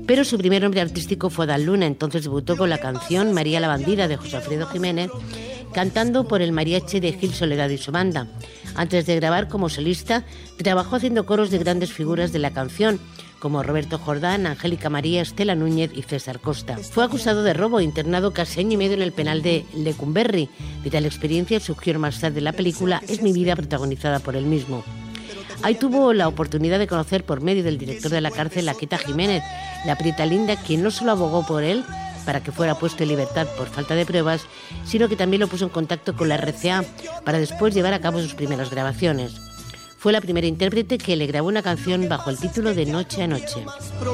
Pero su primer nombre artístico fue Adán Luna. Entonces debutó con la canción María la Bandida de José Alfredo Jiménez, cantando por el mariachi de Gil Soledad y su banda. Antes de grabar como solista, trabajó haciendo coros de grandes figuras de la canción, como Roberto Jordán, Angélica María, Estela Núñez y César Costa. Fue acusado de robo e internado casi año y medio en el penal de Lecumberri. De tal experiencia surgió más tarde la película Es mi vida, protagonizada por él mismo. Ahí tuvo la oportunidad de conocer por medio del director de la cárcel a Quita Jiménez, la prieta linda, quien no solo abogó por él para que fuera puesto en libertad por falta de pruebas, sino que también lo puso en contacto con la RCA para después llevar a cabo sus primeras grabaciones. Fue la primera intérprete que le grabó una canción bajo el título de Noche a Noche.